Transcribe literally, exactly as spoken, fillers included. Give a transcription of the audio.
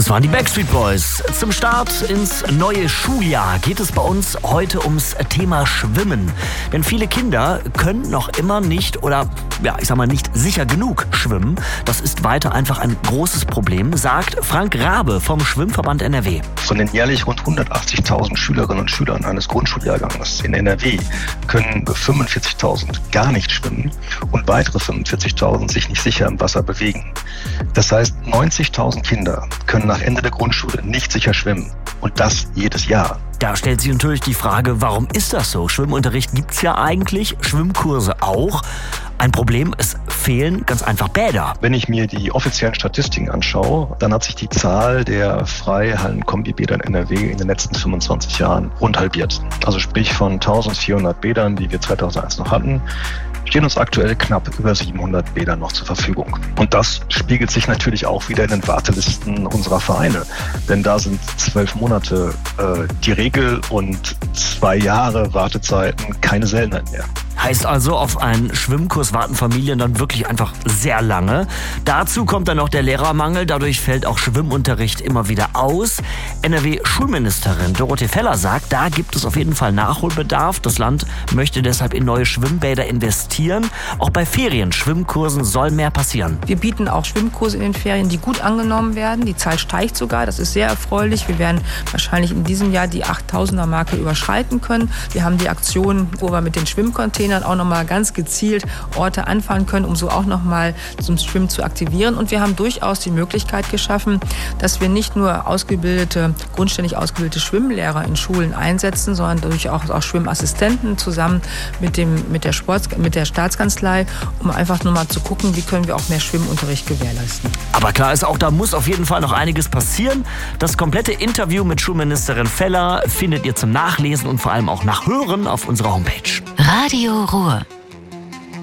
Das waren die Backstreet Boys. Zum Start ins neue Schuljahr geht es bei uns heute ums Thema Schwimmen. Denn viele Kinder können noch immer nicht oder, ja, ich sag mal, nicht sicher genug schwimmen. Das ist weiter einfach ein großes Problem, sagt Frank Rabe vom Schwimmverband N R W. Von den jährlich rund hundertachtzigtausend Schülerinnen und Schülern eines Grundschuljahrgangs in N R W können fünfundvierzigtausend gar nicht schwimmen und weitere fünfundvierzigtausend sich nicht sicher im Wasser bewegen. Das heißt, neunzigtausend Kinder können nach Ende der Grundschule nicht sicher schwimmen. Und das jedes Jahr. Da stellt sich natürlich die Frage, warum ist das so? Schwimmunterricht gibt's ja eigentlich, Schwimmkurse auch. Ein Problem, es fehlen ganz einfach Bäder. Wenn ich mir die offiziellen Statistiken anschaue, dann hat sich die Zahl der Freihallen-Kombibäder in N R W in den letzten fünfundzwanzig Jahren rund halbiert. Also sprich von eintausendvierhundert Bädern, die wir zweitausendeins noch hatten, stehen uns aktuell knapp über siebenhundert Bäder noch zur Verfügung. Und das spiegelt sich natürlich auch wieder in den Wartelisten unserer Vereine. Denn da sind zwölf Monate äh, die Regel und zwei Jahre Wartezeiten keine Seltenheit mehr. Heißt also, auf einen Schwimmkurs warten Familien dann wirklich einfach sehr lange. Dazu kommt dann noch der Lehrermangel. Dadurch fällt auch Schwimmunterricht immer wieder aus. N R W-Schulministerin Dorothee Feller sagt, da gibt es auf jeden Fall Nachholbedarf. Das Land möchte deshalb in neue Schwimmbäder investieren. Auch bei Ferien-Schwimmkursen soll mehr passieren. Wir bieten auch Schwimmkurse in den Ferien, die gut angenommen werden. Die Zahl steigt sogar. Das ist sehr erfreulich. Wir werden wahrscheinlich in diesem Jahr die achttausender-Marke überschreiten können. Wir haben die Aktion, wo wir mit den Schwimmcontainern auch nochmal ganz gezielt Orte anfahren können, um so auch nochmal zum Schwimmen zu aktivieren. Und wir haben durchaus die Möglichkeit geschaffen, dass wir nicht nur ausgebildete, grundständig ausgebildete Schwimmlehrer in Schulen einsetzen, sondern durchaus auch Schwimmassistenten zusammen mit dem, mit der Sport, mit der Staatskanzlei, um einfach nur mal zu gucken, wie können wir auch mehr Schwimmunterricht gewährleisten. Aber klar ist auch, da muss auf jeden Fall noch einiges passieren. Das komplette Interview mit Schulministerin Feller findet ihr zum Nachlesen und vor allem auch Nachhören auf unserer Homepage. Radio Ruhr.